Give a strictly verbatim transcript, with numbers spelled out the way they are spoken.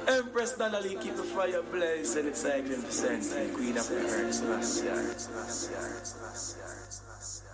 Empress Donnelly, keep the fire blazing. It's like him percent. Queen of the earth. Selassie, Selassie, Selassie, Selassie.